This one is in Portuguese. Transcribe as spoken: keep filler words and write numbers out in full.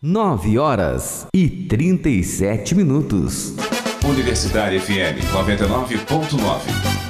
Nove horas e trinta e sete minutos. Universitária F M noventa e nove ponto nove.